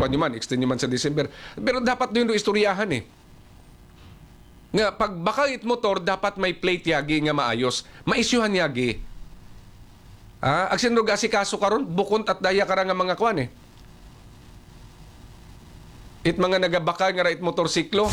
nyo man, extend nyo man sa December. Pero dapat doon istoryahan eh. Nga, pag bakayit motor, dapat may plate yagi nga maayos. Maisyuhan yagi. Aksin ro gasi kaso karon bukont at daya kara nga mga kwan eh. It mga nagabaka nga rait motorsiklo.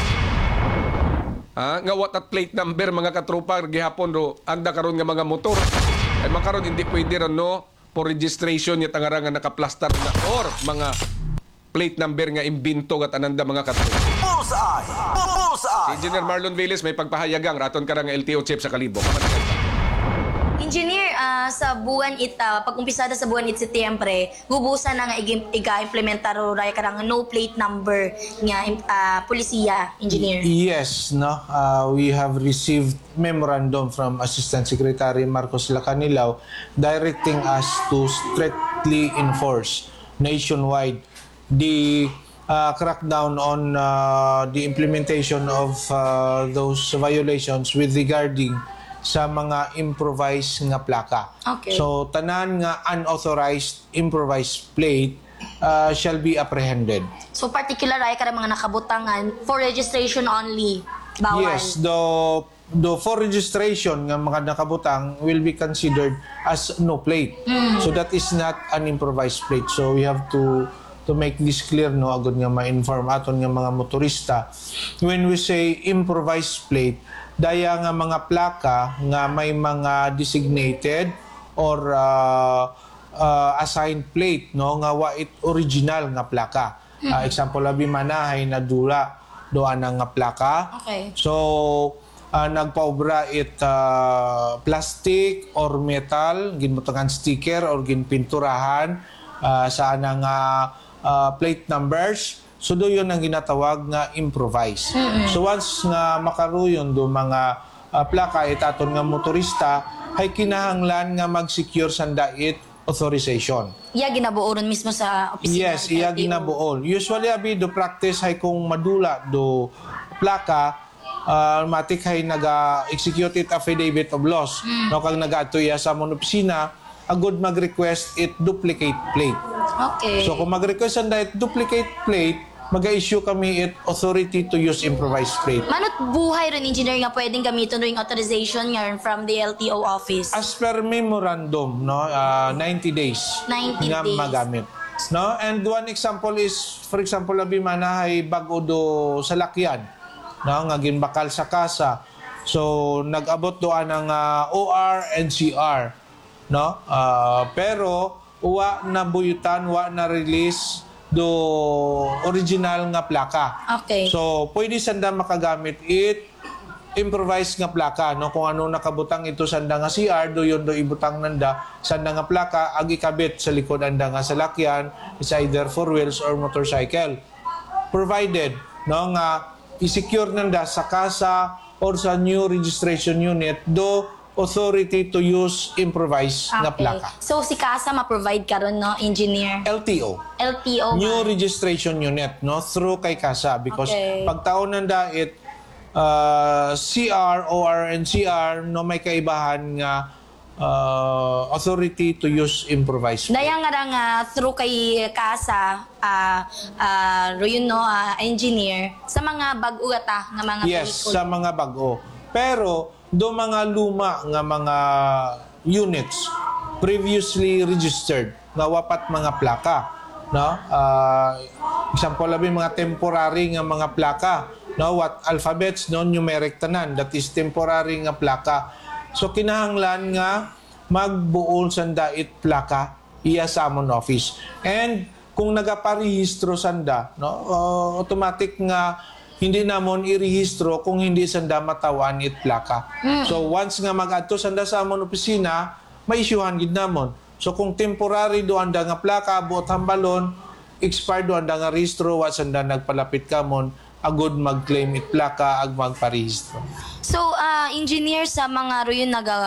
Nga what at plate number mga katropa gihapon ro anda karon nga mga motor. Ay makaron hindi pwede ron no for registration yat nga nga nakaplastar na or mga plate number nga imbinto at ananda mga katropa. Si Engineer Marlon Velez may pagpahayagang raton karang LTO chief sa Kalibo. Engineer, sa buwan pag-umpisada sa buwan Setyembre, gubusan na nga iga-implementar ray karang no plate number nga polisiya, engineer. Yes, no. We have received memorandum from Assistant Secretary Marcos Lacanilaw directing us to strictly enforce nationwide the crackdown on the implementation of those violations with regarding sa mga improvised nga plaka. Okay. So, tanan nga unauthorized improvised plate shall be apprehended. So, particular ay karang mga nakabutangan for registration only. Bawal. Yes, the for registration nga mga nakabutang will be considered as no plate. So, that is not an improvised plate. So, we have to make this clear, no, agad nga ma-inform aton nga mga motorista. When we say improvised plate, daya nga mga plaka nga may mga designated or assigned plate, no, nga wa it original nga plaka. Example labi manahay na dula doan nga plaka. Okay. So nagpaobra it plastic or metal ginbutangan sticker or ginpinturahan sa anang plate numbers. So do yun ang ginatawag nga improvise. So once nga makaruyon do mga plaka itaton nga motorista ay kinahanglan nga mag-secure sandait authorization. Iya ginabuoron mismo sa opisina. Yes, iya ginabuol. Usually abi do practice hay kung madula do plaka matik hay naga-execute it affidavit of loss. No kag naga-atoya sa mon opisina agud mag-request it duplicate plate. Okay. So kung mag-request and that duplicate plate, mag-issue kami it authority to use improvised plate. Manot buhay rin, engineer, nga pwedeng gamitin rin authorization nga from the LTO office? As per memorandum, no, 90 days 90 nga days. magamit. No? And one example is, for example, labi manahay bago do sa lakyan, no, nga ginbakal sa kasa. So nag-abot doan ng OR and CR, no? Pero wa na buyutan, wa na release do original nga plaka. Okay. So pwede sanda makagamit it improvised nga plaka, no, kung ano nakabutang ito sanda nga CR do yun do ibutang nanda sanda nga plaka ag ikabit sa likod anda nga salakyan, is either four wheels or motorcycle, provided, no, nga i-secure nanda sa kasa or sa new registration unit do authority to use improvised nga plaka. So si Kasa ma-provide karon, no, engineer? LTO. LTO. New registration unit, no, through kay Kasa, because Okay. pag taon nanda it CR, OR, and CR, no, may kaibahan nga authority to use improvised plate. Daya nga through kay Kasa, yun, no, engineer, sa mga bag-o nga mga Yes, vehicle. sa mga bago. Pero do mga luma nga mga units previously registered nga wapat mga plaka, no, example labi mga temporary nga mga plaka, no, what alphabets, no, numeric tanan, that is temporary nga plaka. So kinahanglan nga magbuol sanda it plaka iya sa amon office. And kung nagaparehistro sanda, no, automatic nga hindi namon irehistro kung hindi sanda matawan it plaka. So once nga mag-adto sanda sa amon opisina, ma-issuehan gid namon. So kung temporary do anda nga plaka buot hambalon, expired do anda nga rehistro wa sanda nagpalapit kamon, agud mag-claim it plaka ag magparehistro. So, engineer, sa mga royon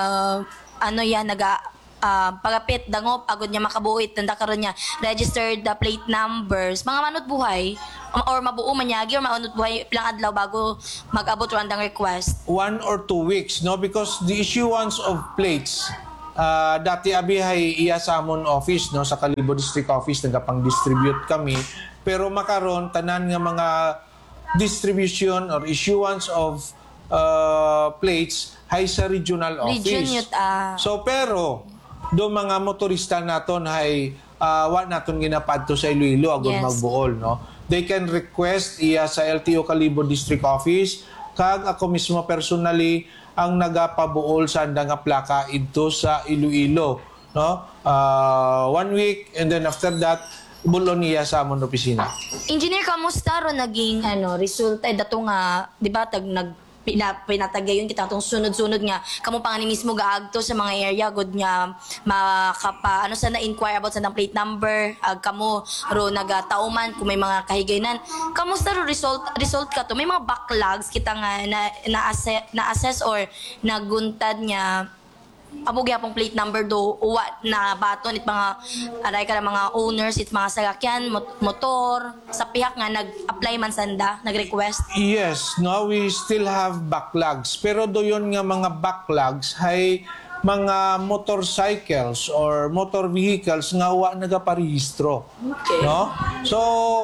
pagapit dangop agud niya makabuhit tanda karon niya registered the plate numbers, mga manot buhay or mabuo manyagi or manot buhay ilang adlaw bago mag-abot ro andang request? 1 or 2 weeks, no, because the issuance of plates dati abihay iya sa amon office no sa Kalibo District Office nagapang-distribute kami pero makaron tanan nga mga distribution or issuance of plates hay sa regional office. Region yun, So pero do mga motorista naton hay wa naton ginapadto sa Iloilo agud Yes. magbuol no. They can request iya sa LTO Kalibo District Office kag ako mismo personally ang nagapabuol sa anda nga plaka ito sa Iloilo no. 1 week and then after that bulon niya sa amon opisina. Engineer, kamusta ro naging resulta dato nga, di ba, pinatagayon kita itong sunod-sunod nga kamo pa nga ni mismo gaagto sa mga area good nga makapa sa na-inquire about sa ng plate number kamo ro nagatauman kung may mga kahigaynan kamusta ro result ka to may mga backlogs kita nga na-assess or naguntad nga abo gyapong plate number do uwa na baton it mga aray ka mga owners it mga sasakyan motor sa pihak nga nag-apply man sanda nag-request. Yes, no, we still have backlogs. Pero do yun nga mga backlogs hay mga motorcycles or motor vehicles nga wa nagaparehistro. Okay. No? So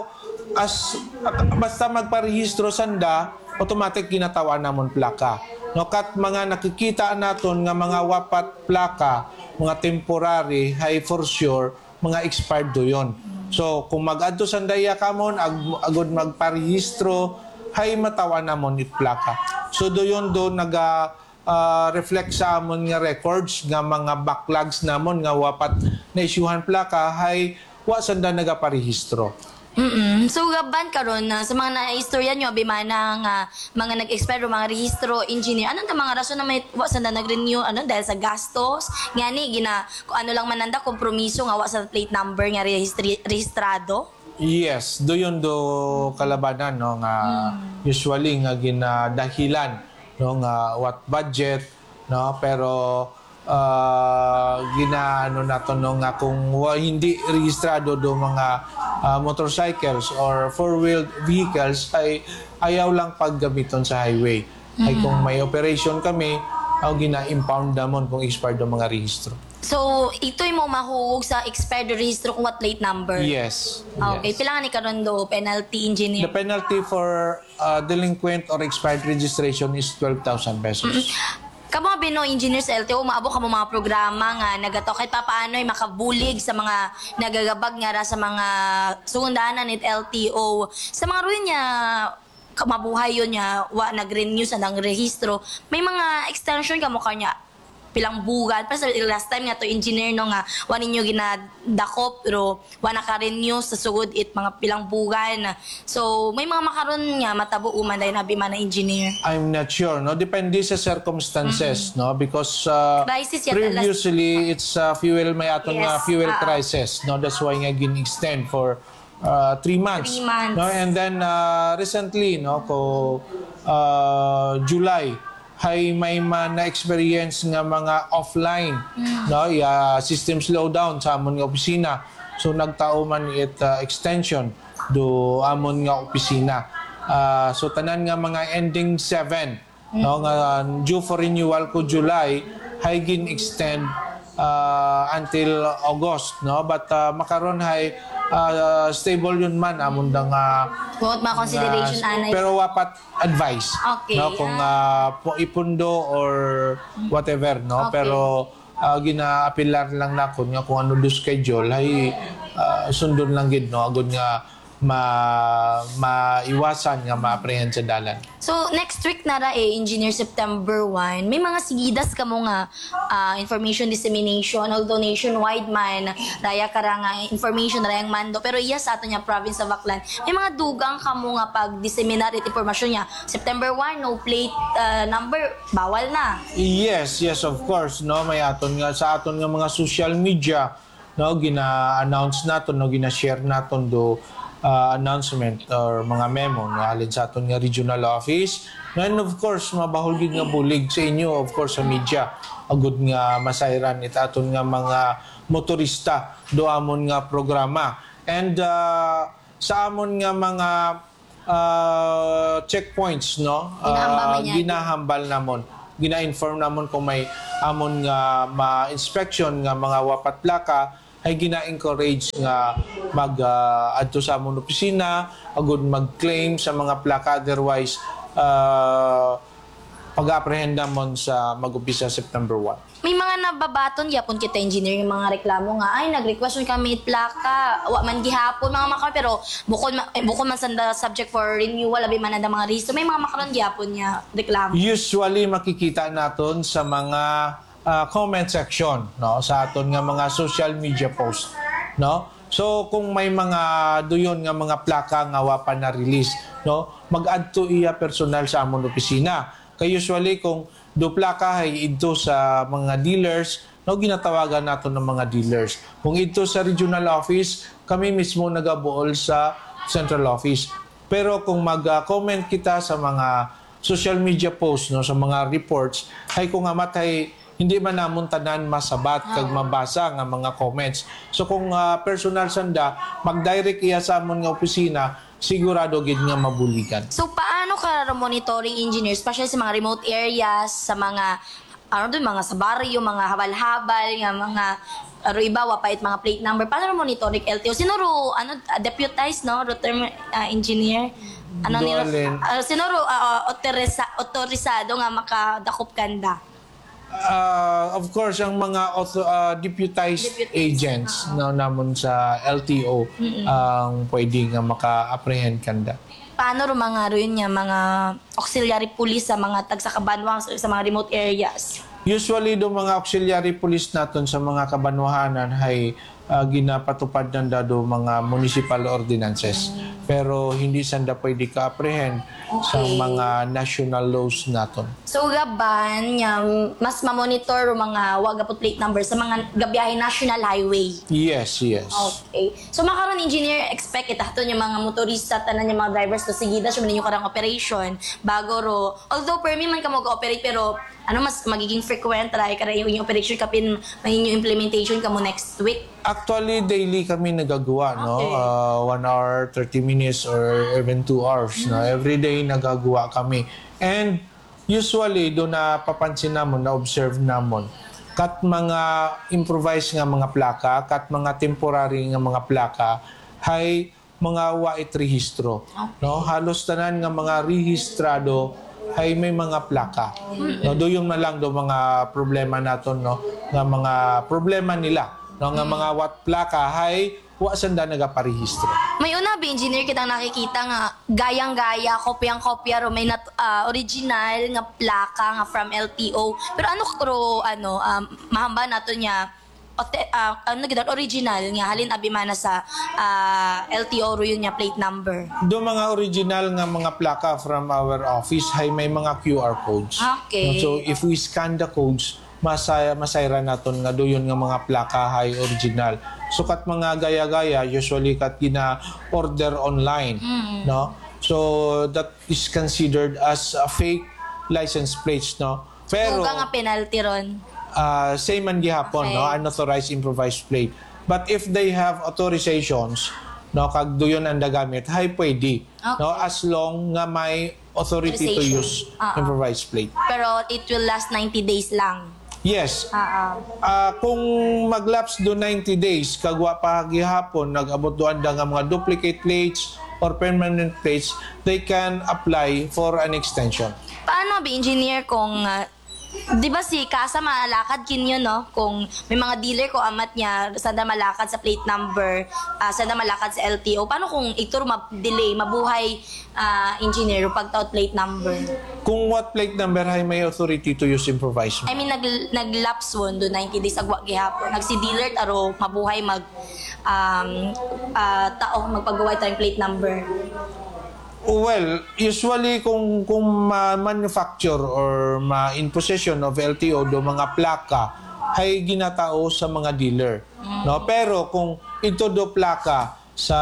basta magparehistro sanda, automatic ginatawan namon plaka. No, kat mga nakikita naton nga mga wapat plaka, mga temporary, hay for sure, mga expired do yon. So, kung mag-adto sandaya kamon, agod magparehistro, hay matawa namon it plaka. So, do yon do reflect sa amon nga records nga mga backlogs namon nga wapat na isyuhan plaka, hay wa sanda nagaparehistro. So gaban karon sa mga naistorya nyo abimana nga mga nag-expire o mga rehistro engineer anong ta mga rason na may wa sanda nag-renew dahil sa gastos ngani kung ano lang mananda kompromiso nga wa sa plate number nga rehistrado. Yes, do yun do kalabanan no nga usually nga ginadahilan no nga what budget no pero ginaano nato no nga kung hindi rehistrado do mga motorcycles or four-wheeled vehicles ay ayaw lang paggamiton sa highway. Ay kung may operation kami, gina-impound namon kung expired do mga rehistro. So ito'y mo mahuhog sa expired rehistro kung what plate number. Yes. Okay, Yes. pila nga ni karon do penalty engineer. The penalty for delinquent or expired registration is 12,000 pesos. Kamo mga Binoy engineer sa LTO, maabo kamo mga programa nga nagato kahit paano ay makabulig sa mga nagagabag nga ra sa mga sundanan ni LTO. Sa mga ruin niya mabuhay yun niya, wa nag-renew sa nang rehistro. May mga extension kamo kanya pilang bugan. Pero last time nga to engineer no nga wa ninyo ginadakop pero wa naka-renew sa sugod it mga pilang bugan. So may mga makaron nga matabo uman dahil nabi man na engineer. I'm not sure, no? Depende sa circumstances, no? Because Crisis yata previously it's fuel may aton nga Yes, fuel crisis, no? That's why nga gin-extend for 3 months. 3 months. No? And then recently, no, ko July hay may na-experience nga mga offline, no? System slowdown sa amon nga opisina. So nagtao man it extension do amon nga opisina. So tanan nga mga ending 7 no nga due for renewal ko July hay gin extend until August no but makaron hay stable yun man amon da nga What mga consideration anay. pero wapat advice Okay, no kung ipundo or whatever no Okay. pero ginaapilar lang na kun nga kung ano do schedule hay sundon lang gid no agud nga maiwasan nga ma-apprehend sa dalan. So, next week na ra Engineer September 1, may mga sigidas ka mo nga information dissemination, although nationwide man, raya ka ra nga information, rayang mando, pero iya sa ato niya province sa Baclan, may mga dugang ka mo nga pag-disseminate it informasyon niya. September 1, no plate number, bawal na. Yes, of course, no, may aton nga sa aton nga mga social media, no, gina-announce naton, no, gina-share naton do announcement or mga memo nga alin sa aton nga regional office. And of course, mabahol gid nga bulig sa inyo, of course, sa media. Agud nga masayran it aton nga mga motorista do amon nga programa. And sa amon nga mga checkpoints, no, Ginahambal niya. ginahambal namon gina-inform namon kung may amon nga ma-inspection nga mga wapat plaka, ay gina-encourage nga adto sa amon opisina, agud mag-claim sa mga plaka, otherwise pag-apprehend namon sa mag-umpisa September 1. May mga nababaton yapon kita engineer yung mga reklamo nga ay nag-request kami plaka wa man gihapon mga makaron pero bukod man sa subject for renewal abi man ang mga reason may mga makaron gyapon niya reklamo. Usually makikita naton sa mga comment section, no, sa aton nga mga social media post, no. So kung may mga duyon nga mga plaka nga wa pa na release, no, mag-add to iya personal sa amon opisina. Kay usually kung do plaka ay ito sa mga dealers, no, ginatawagan nato ng mga dealers. Kung ito sa regional office, kami mismo nagabuol sa central office. Pero kung mag-comment kita sa mga social media posts, no, sa mga reports, ay kung amatay hindi man namon tanan masabat kag mabasa nga mga comments. So kung personal sanda, mag-direct iya sa amon nga opisina, sigurado gid nga mabuligan. So paano ka monitoring engineer especially sa mga remote areas, sa mga mga sa baryo, mga habal-habal, nga mga iba wapait mga plate number. Paano monitoring LTO? Sinuro deputized no term engineer sinuro otorisado nga makadakop kanda. Of course, ang mga deputized agents na namon sa LTO ang pwede nga maka-apprehend kanda. Paano mga yun nga mga auxiliary police sa mga tagsakabanwang sa mga remote areas? Usually, do mga auxiliary police naton sa mga kabanwahanan ay ginapatupad ng dado mga municipal ordinances. Pero hindi sanda pwede ka-apprehend sa mga national laws naton. So gaban nga mas ma-monitor mga wagapot plate number sa mga gabiyahe national highway. Yes. Okay. So makaron engineer expect itaton yung mga motorista tanan yung mga drivers to sigida siya ninyo karang operation bago ro. Although permi man ka mag-operate pero mas magiging frequent try kada yung operation kapin mahinyo implementation kamo next week. Actually, daily kami nagagawa, no? 1 hour, 30 minutes, or even 2 hours. No? Every day nagagawa kami. And usually, doon na papansin namon, na-observe namon, kat mga improvised nga mga plaka, kat mga temporary nga mga plaka, hay mga wait rehistro. No? Halos tanan nga mga rehistrado ay may mga plaka. No? Doon na lang do mga problema naton, no? Nga mga problema nila. No, nga mga wat plaka hay wa sanda nagaparehistro. May una ba engineer kitang nakikita nga gayang-gaya, kopyang-kopya ro may original nga plaka nga from LTO. Pero mahamba nato niya original nga halin abi mana sa LTO ro yun nga plate number. Do mga original nga mga plaka from our office hay may mga QR codes. Okay. So if we scan the codes, masayra naton nga doyon nga mga plaka hay original. So kat mga gaya-gaya usually kat gina-order online, no? So that is considered as a fake license plates, no? Pero nga penalty ron. Same man gihapon, Okay. no? Unauthorized improvised plate. But if they have authorizations, no, kag doyon ang dagamit, hay pwede, no? As long nga may authority to use improvised plate. Pero it will last 90 days lang. Yes. Kung maglapse do 90 days, kagwa pa gihapon, nag-abot doon nga mga duplicate plates or permanent plates, they can apply for an extension. Paano ba engineer kung di ba si Kasa malakad kinyo no? Kung may mga dealer ko amat niya sanda malakad sa plate number, sanda malakad sa LTO. Paano kung itur delay mabuhay engineer pagtaot plate number? Kung what plate number hay may authority to use improvised. I mean naglaps won do 90 days agwa gihapon. Nagsi dealer taro mabuhay tao magpagawa tayong plate number. Well, usually kung ma-manufacture or ma-in possession of LTO do mga plaka ay ginatao sa mga dealer, no? Pero kung ito do plaka sa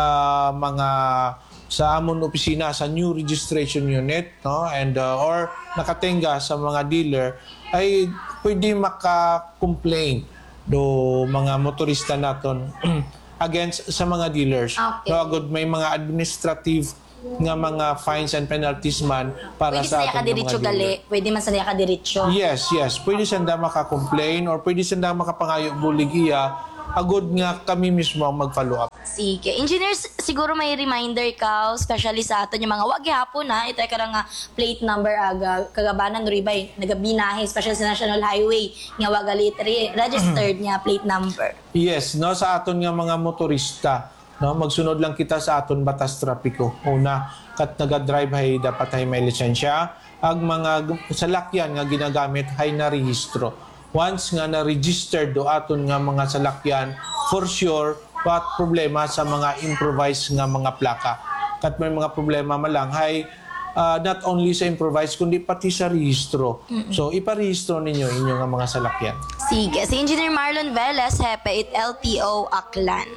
amon opisina sa new registration unit, no, and or nakatenga sa mga dealer ay pwede maka-complain do mga motorista naton against sa mga dealers. Okay. No, agud may mga administrative nga mga fines and penalties man para Pwede sa sa aton nga kadiretso mga dealer. gali. Pwede man sa kadiretso. Yes. Pwede sanda maka-complain or pwede sanda makapangayo bulig iya. Agod nga kami mismo ang mag-follow up. Sige. Engineers, siguro may reminder ka, especially sa aton yung mga wag hapon na ito ka nga plate number aga kagabanan ribay nagabinahe especially sa National Highway nga wagali registered nga plate number. Yes, no, sa aton nga mga motorista, no, magsunod lang kita sa aton batas trapiko. Una, kat naga-drive hay dapat hay may lisensya, ag mga salakyan nga ginagamit hay na rehistro. Once nga na-registered do aton nga mga salakyan, for sure, pat problema sa mga improvised nga mga plaka. Kat may mga problema malang hay not only sa improvised kundi pati sa rehistro. So iparehistro ninyo inyo nga mga salakyan. Sige. Si Engineer Marlon Velez, Hepe, it LTO Aklan.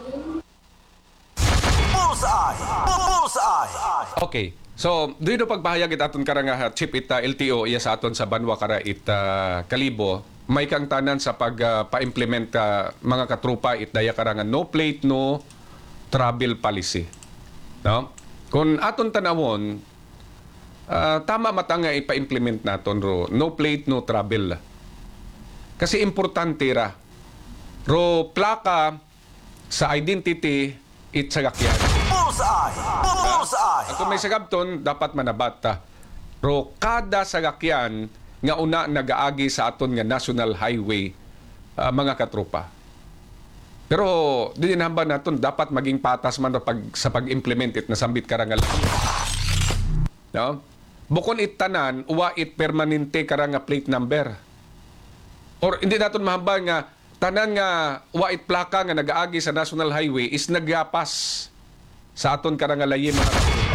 Okay. So, dito pagpahayag aton karang chip ita LTO iya sa aton sa Banwa kara ita Kalibo, may kang tanan sa pag-pa-implement mga katrupa daya karangan no plate no travel policy. No? Kung aton tanawon tama matanga ipa-implement naton ro no plate no travel. Kasi importante ra ro plaka sa identity itsagakyan. At kung may sagabton, dapat manabata. Pero kada sagakyan nga una nagaagi sa aton nga national highway mga katropa. Pero din hamba naton dapat maging patas man sa pag-implement it na sambit karangal. No? Bukon it tanan, uwa it permanente karanga plate number. Or hindi naton mahamba nga tanan nga uwa it plaka nga nagaagi sa national highway is nagyapas sa aton karangalay mga katropa.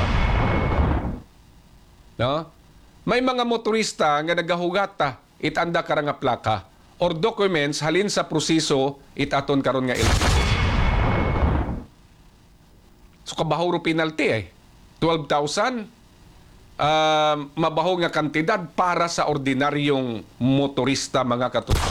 No? May mga motorista nga nagahugata itanda karanga plaka or documents halin sa proseso itaton karon nga LTO. So kabahuro penalty 12,000 mabaho nga kantidad para sa ordinaryong motorista mga katropa.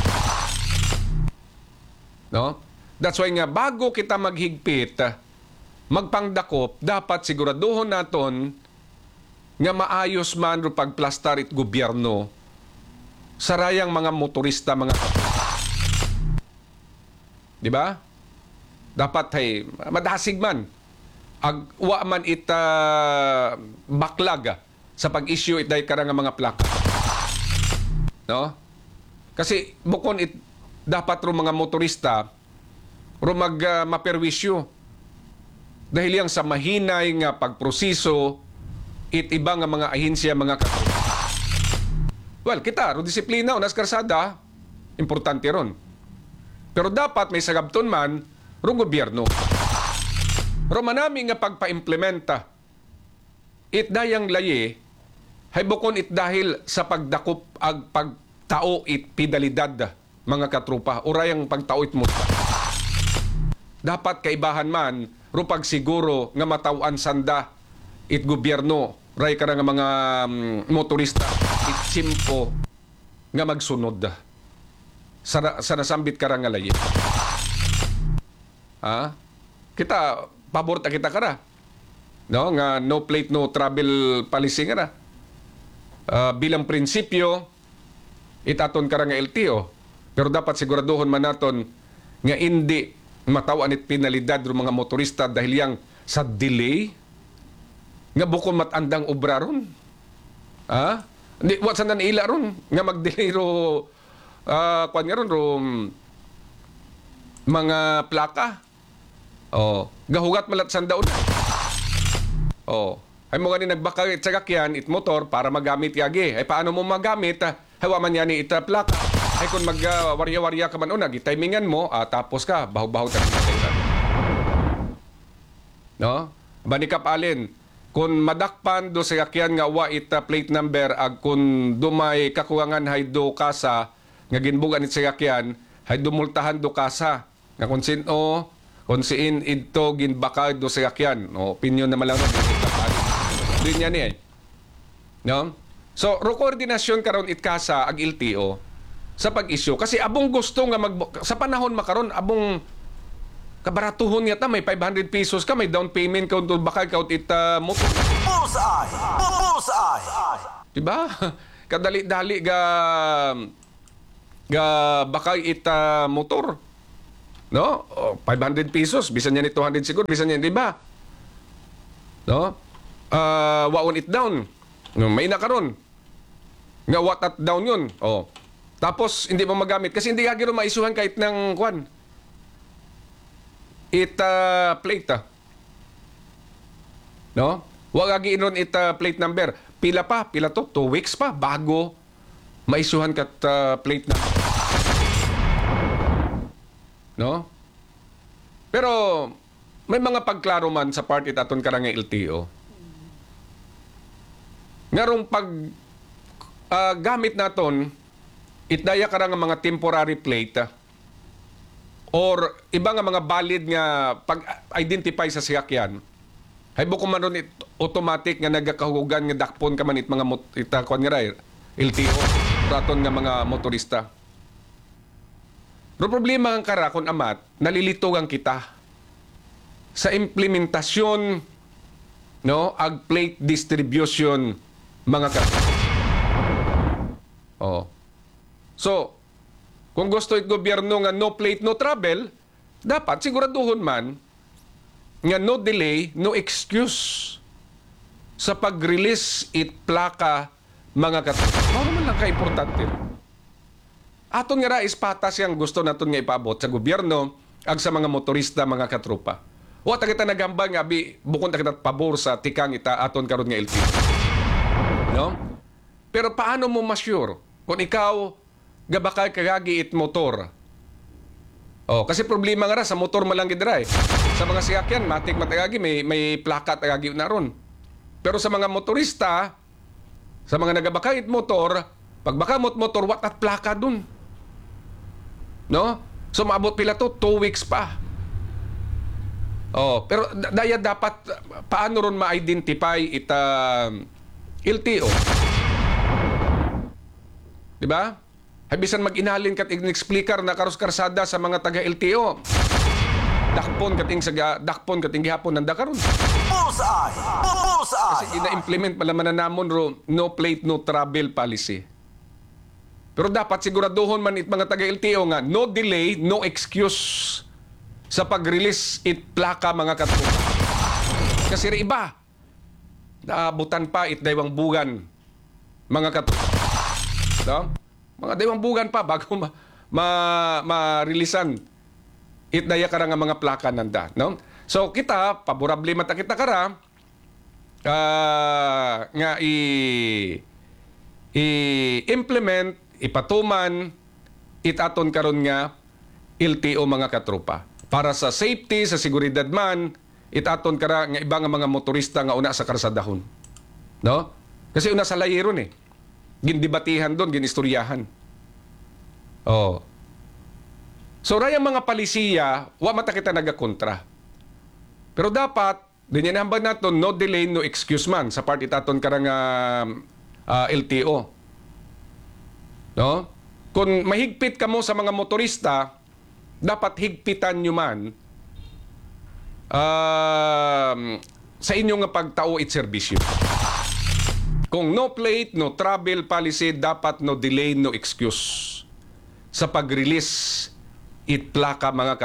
No? That's why nga bago kita maghigpit magpangdakop, dapat siguraduhon naton nga maayos man ro pagplastar it gobyerno sa rayang mga motorista mga katropa. Di ba? Dapat hay madasig man agwa man ita baklag sa pag-issue iday karang mga plaka. No? Kasi bukon it dapat ro mga motorista ro maperwisyo dahil yang sa mahinay nga pagproseso iba nga mga ahensya mga katropa. Well, kita ro disiplina unas karsada importante ron. Pero dapat may sagabton man ro gobyerno. Ro manami nga pagpa-implementa dayang laye hay bukon dahil sa pagdakop ag pagtao pedalidad mga katropa urayang pagtao mo. Dapat kaibahan man ro pagsiguro nga matawan sanda gobyerno ray kara nga mga motorista simpo nga magsunod sa nasambit kara nga layi. Kita pabor ta kita kara no nga no plate no travel policy nga bilang prinsipyo itaton kara nga LTO pero dapat siguraduhon man naton nga hindi matawan it penalidad ro mga motorista dahil yang sa delay nga bukon matandang obra ron. Hindi wat sa ila ron nga mag-delay ro kwan nga ron ro mga plaka. Gahugat malat sandaon. Ay mo gani nagbaka it sagakyan it motor para magamit yagi. Ay paano mo magamit? Hawa man yan ita plaka. Ay kung mag-warya-warya ka man una, timingan mo, tapos ka, bahaw-bahaw ta. No? Banikap alin, kung madakpan do sa yakyan nga wa ita plate number, ag kung dumay kakuwangan hay do kasa, nga ginbugan it sa yakyan, hay dumultahan do kasa. Nga kung sino, kung siin ito ginbaka do sa yakyan. No? Opinion naman lang. Doon yan eh. No? So, ro koordinasyon karon it kasa ag LTO sa pag-issue kasi abong gusto nga sa panahon makaron abong kabaratuhon nga ta, may 500 pesos ka, may down payment ka, baka ikaw ita motor. Bullseye! Bullseye! Diba? Kadali-dali ga baka ita motor. No? 500 pesos, bisan niya ni 200 siguro, bisan niya, di ba? No? Waon it down. No, may nakaron. Nga what at down yun. Oh. Tapos, hindi mo magamit. Kasi hindi agiro maisuhan kahit ng kwan. Plate. No? Wag agi inon plate number. Pila to? 2 weeks pa bago maisuhan kat plate number. No? Pero may mga pagklaro man sa part itaton karang LTO. Ngarong pag gamit naton itdaya karang mga temporary plate or iba nga mga valid nga pag-identify sa sasakyan. Hay buko man ron automatic nga nagakahugan nga dakpon ka man it mga itakon nga ray LTO raton nga mga motorista. Pero problema ang kara kung amat, nalilitugan kita sa implementasyon no ag plate distribution mga Oh. So, kung gusto it gobyerno nga no plate no travel, dapat siguraduhon man nga no delay, no excuse sa pag-release it plaka mga Mao man lang ka-importante. Aton nga ra ispatas yang gusto naton nga ipabot sa gobyerno ag sa mga motorista, mga katrupa. Wa ta kita nagambal nga bukod ta kita pabor sa tikang ita aton karon nga LTO. No? Pero paano mo ma-sure kung ikaw gabakay kagagi it motor? Oh, kasi problema nga ra sa motor malang gid ra eh. Sa mga sasakyan matik matagagi may plaka tagagi na ron. Pero sa mga motorista, sa mga nagabakay it motor, pagbakamot motor wat at plaka dun. No? So maabot pila to 2 weeks pa. Oh, pero daya dapat paano ron ma-identify ita LTO? Di ba? Habisan mag-inhalin kat in-explicar na karos-karsada sa mga taga-LTO. Dakpon kating gihapon ng dakaron. Bullseye! Bullseye! Kasi ina-implement pala namon ro no plate no travel policy. Pero dapat siguraduhon man it mga taga-LTO nga no delay, no excuse sa pag-release it plaka mga katrupa. Kasi rin iba naabutan pa it daywang bugan mga katrupa. No? Mga daywang bugan pa bago ma-releasan it daya kara nga mga plaka nanda. No? So kita, paborable mata kita kara nga i-implement, ipatuman itaton karon nga LTO mga katrupa. Para sa safety, sa seguridad man, itaton kara nga iba nga mga motorista nga una sa karsadahon. No? Kasi una sa layiron eh. Gindibatihan doon, ginistoryahan. Oh. So rayang mga palisiya, wa mata kita nagakontra. Pero dapat, dinyanambag nato, no delay, no excuse man sa part itaton karang LTO. No? Kung mahigpit ka mo sa mga motorista, dapat higpitan nyo man sa inyong pagtao it serbisyo. Kung no plate, no travel policy, dapat no delay, no excuse sa pag-release it plaka mga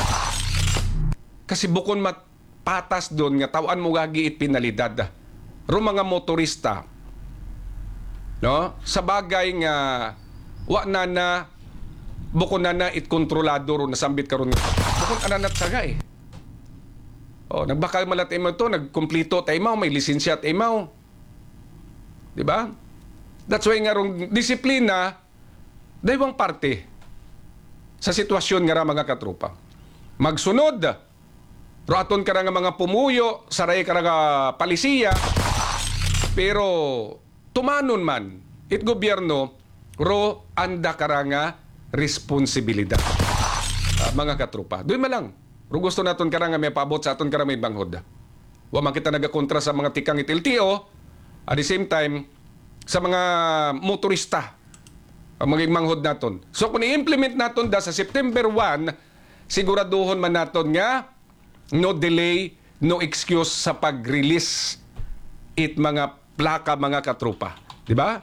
Kasi bukon patas doon nga tawan mo gagi it penalidad. Ro mga motorista, no? Sa bagay nga wa na bukon na it kontrolado ro nasambit karon. Bukon ananat saga eh. Oh, nagbakal malat mo to, nagkumpleto taymaw, may lisensya taymaw. Di ba? That's why nga rong disiplina daywang parte sa sitwasyon nga ra mga katrupa. Magsunod ro aton ka nga mga pumuyo, saray ka nga palisiya, pero tumanon man it gobyerno ro anda ka nga responsibilidad. Mga katrupa. Doy man lang. Ro gusto naton ka nga may paabot sa aton ka may banghod. Wa man kita nagakontra sa mga tikang it LTO, at the same time sa mga motorista ang maging manghod naton. So kung i-implement naton da sa September 1 siguraduhon man naton nga no delay, no excuse sa pag-release it mga plaka mga katrupa. Di ba?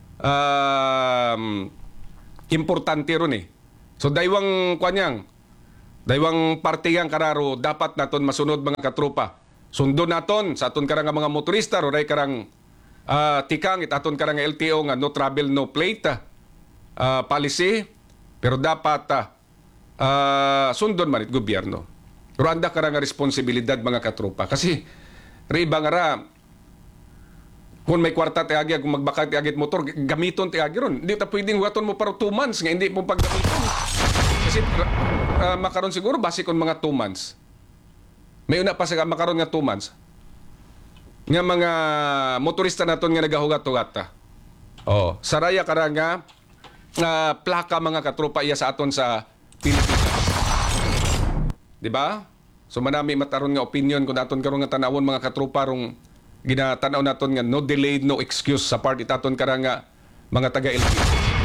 Importante ron eh. So daywang daywang partigang kararo dapat naton masunod mga katrupa. Sundo naton sa aton karang mga motorista ray karang tikang it aton karang LTO nga no travel no plate policy, pero dapat sundon man it gobyerno. Pero anda karang responsibilidad mga katrupa kasi riba nga ra kung may kwarta ti agi, kung magbakag ti agit motor, gamiton ti agi ron. Hindi ta pwedeng huwaton mo para 2 months nga hindi mo paggamiton. Kasi makaroon siguro base kung mga 2 months. May una pa sa makaroon nga 2 months. Nga mga motorista naton nga nagahugat-hugat ta. Oh, saraya karanga plaka mga katropa iya sa aton sa Pilipinas. Di ba? So manami mataron nga opinion kung aton karon nga tanawon mga katropa rong ginatanaw naton nga no delay, no excuse sa part itaton karanga mga taga-LTO.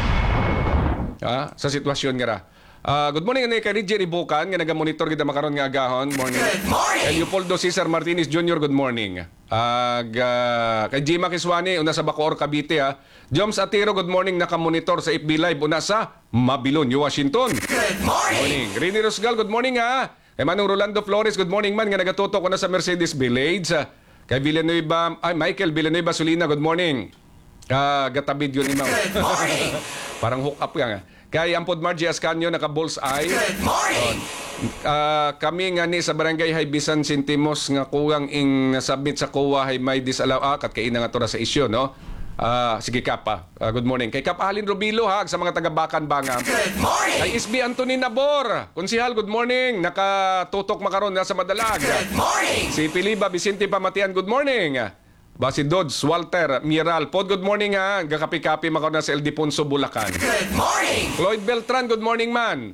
Sa sitwasyon nga ra. Good morning ani kay Reggie Ribukan nga naga-monitor kita makaron nga agahon. Morning. Good morning. And Leopoldo Cesar Martinez Jr. Good morning. Kay Jima Kiswani una sa Bacoor Cavite ha. Joms Atiro good morning naka-monitor sa FB Live una sa Mabilon, Washington. Good morning. Rini Rosgal good morning ha. Kay Manong Rolando Flores good morning man nga nagatutok na sa Mercedes Village. Kay Villanueva, Michael Villanueva Solina, good morning. Gatabid yun imaw. Good morning. Parang hook up ka nga. Kay Ampod Margie Ascanio, naka-bullseye. Good morning. Kami nga ni sa Barangay Haybisan Sintimos nga kuwang ing nasabit sa kuwa hay may disallow. Kat kaina nga to sa isyo, no? Sige Kapa, good morning. Kay Kap Alin Rubilo ha, sa mga taga-Bakan Banga. Good morning. Kay SB Anthony Nabor, konsihal, good morning. Nakatutok makaron na sa Madalag. Good morning. Si Piliba Vicente Pamatian, good morning. Si Dodds Walter Miral Pod, good morning ha. Gakapi-kapi makaron na sa El Diponso, Bulacan. Good morning. Lloyd Beltran, good morning man.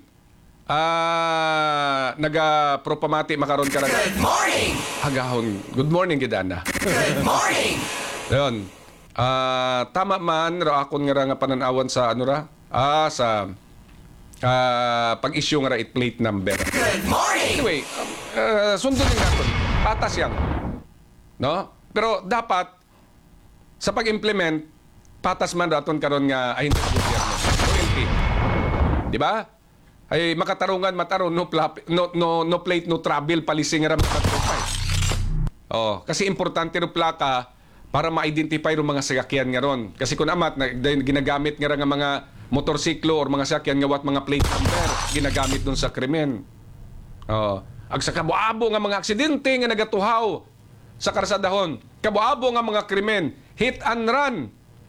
Naga-propamati makaron ka na. Good morning. Agahon, good morning gidana. Good morning. Yun. Tama man ra akon nga nga pananawan sa ano ra sa pag-issue nga ra it plate number. Good morning. Anyway, sundon din naton. Patas yan. No? Pero dapat sa pag-implement patas man raton karon nga ahin sa gobyerno. OLT. Di ba? Ay makatarungan mataron no plate no travel policy nga ra makatupay. Oh, kasi importante ro plaka para ma-identify yung mga sasakyan nga ron. Kasi kung amat, ginagamit nga mga motorsiklo or mga sasakyan nga wat mga plate number, ginagamit dun sa krimen. Ag sa kabuabo nga mga aksidente nga nagatuhaw sa karsadahon, kabuabo nga mga krimen, hit and run.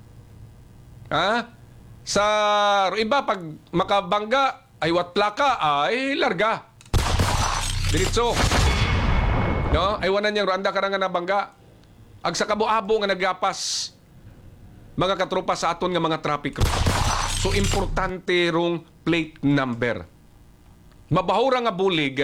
Sa iba, pag makabangga, ay wat plaka, ay larga. Diretso. No? Ay wanan niyang randa karang nga nabangga. Ag sa kabuabo nga nagapas mga katropa sa aton nga mga traffic rules. So importante rong plate number. Mabahura nga bulig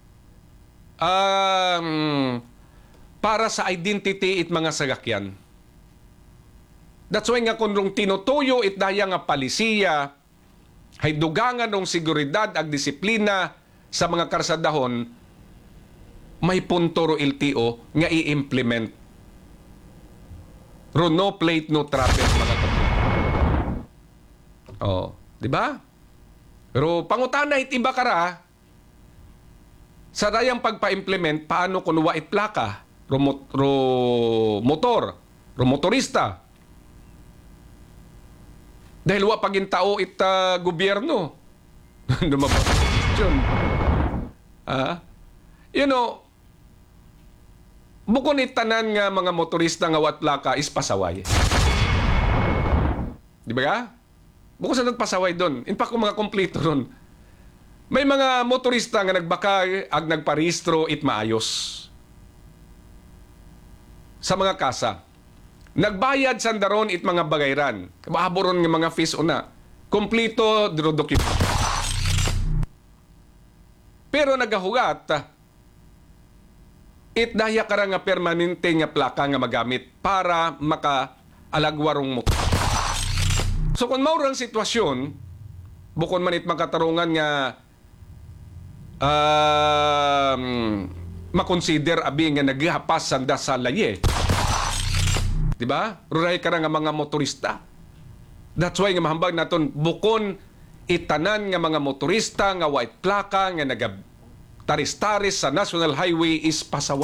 para sa identity it mga sasakyan. That's why nga kung rong tinutuyo it daya nga palisiya hay dugangan rong seguridad ag disiplina sa mga karsadahon may punto ro LTO nga i-implement no plate, no travel, mga kapatid. Di ba? Pero pangutana itiba kara sa dayang pagpa-implement paano kung wait plaka, motor, motorista. Dahil wa pagin tao gobyerno. Lumabas question. Bukod itanan nga mga motorista nga wat plaka is pasaway. Di ba ka? Bukod sa pasaway doon. In fact, kung mga kompleto doon, may mga motorista nga nagbaka ag nagparehistro it maayos. Sa mga kasa. Nagbayad sandaron it mga bagayran. Kabahaboron nga mga fees una. Kompleto document. Pero nagahugat, it daya kara nga permanente nga plaka nga magamit para makaalagwarong mo. So kung maurang sitwasyon, bukod man it makatarungan nga makonsider abi nga naghapas sanda sa laye. Di ba? Ruray ka nga mga motorista. That's why nga mahambag naton bukon itanan nga mga motorista nga white plaka nga taris-taris sa National Highway is pasawa.